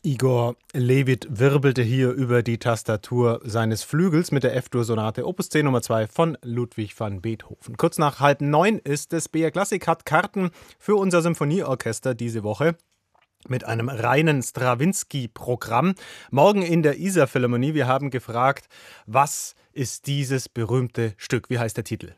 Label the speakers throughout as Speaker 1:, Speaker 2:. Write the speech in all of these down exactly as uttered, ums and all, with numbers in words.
Speaker 1: Igor Levit wirbelte hier über die Tastatur seines Flügels mit der F-Dur-Sonate Opus zehn Nummer zwei von Ludwig van Beethoven. Kurz nach halb neun ist es. B R Klassik hat Karten für unser Symphonieorchester diese Woche mit einem reinen Strawinsky-Programm. Morgen in der Isar Philharmonie. Wir haben gefragt, was ist dieses berühmte Stück? Wie heißt der Titel?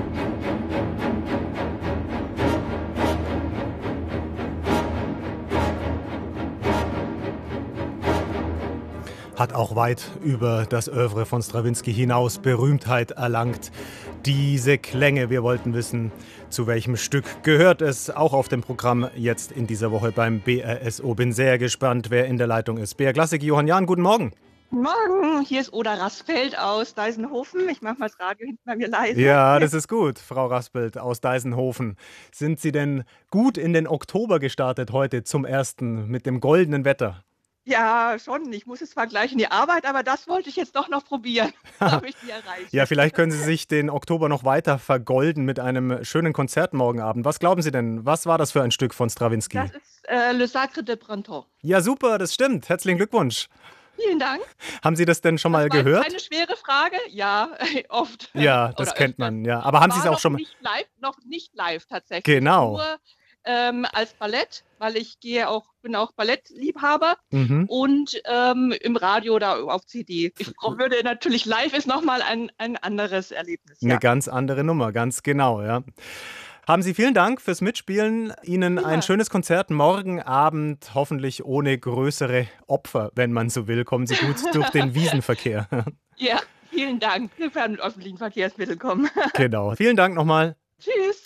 Speaker 1: Hat auch weit über das Œuvre von Strawinsky hinaus Berühmtheit erlangt. Diese Klänge, wir wollten wissen, zu welchem Stück gehört es, auch auf dem Programm jetzt in dieser Woche beim B R S O. Bin sehr gespannt, wer in der Leitung ist. B R Klassik, Johann Jahn, guten Morgen.
Speaker 2: Morgen, hier ist Oda Raspelt aus Deisenhofen. Ich mache mal das Radio hinten bei mir leise.
Speaker 1: Ja, das ist gut, Frau Raspelt aus Deisenhofen. Sind Sie denn gut in den Oktober gestartet heute zum ersten mit dem goldenen Wetter?
Speaker 2: Ja, schon. Ich muss jetzt zwar gleich in die Arbeit, aber das wollte ich jetzt doch noch probieren. Habe ich die erreicht.
Speaker 1: Ja, vielleicht können Sie sich den Oktober noch weiter vergolden mit einem schönen Konzert morgen Abend. Was glauben Sie denn? Was war das für ein Stück von Strawinsky?
Speaker 2: Das ist äh, Le Sacre de Printemps.
Speaker 1: Ja, super, das stimmt. Herzlichen Glückwunsch.
Speaker 2: Vielen Dank.
Speaker 1: Haben Sie das denn schon mal
Speaker 2: das war
Speaker 1: gehört?
Speaker 2: Eine schwere Frage. Ja, oft.
Speaker 1: Ja, das
Speaker 2: Oder
Speaker 1: kennt
Speaker 2: öfter.
Speaker 1: man. Ja, aber haben Sie es
Speaker 2: War
Speaker 1: auch
Speaker 2: noch
Speaker 1: schon mal?
Speaker 2: Nicht live, noch nicht live tatsächlich.
Speaker 1: Genau.
Speaker 2: Nur ähm, als Ballett, weil ich gehe auch, bin auch Ballettliebhaber
Speaker 1: Mhm.
Speaker 2: und ähm, im Radio oder auf C D. Ich würde natürlich live ist nochmal ein, ein anderes Erlebnis.
Speaker 1: Eine
Speaker 2: Ja.
Speaker 1: ganz andere Nummer, ganz genau, ja. Haben Sie vielen Dank fürs Mitspielen. Ihnen
Speaker 2: Ja.
Speaker 1: ein schönes Konzert morgen Abend, hoffentlich ohne größere Opfer, wenn man so will. Kommen Sie gut durch den Wiesenverkehr.
Speaker 2: Ja, vielen Dank. Wir werden mit öffentlichen Verkehrsmitteln kommen.
Speaker 1: Genau. Vielen Dank nochmal.
Speaker 2: Tschüss.